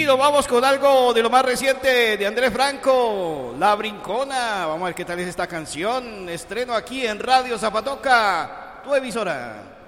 Y nos vamos con algo de lo más reciente de Andrés Franco, La Brincona. Vamos a ver qué tal es esta canción. Estreno aquí en Radio Zapatoca, tu emisora.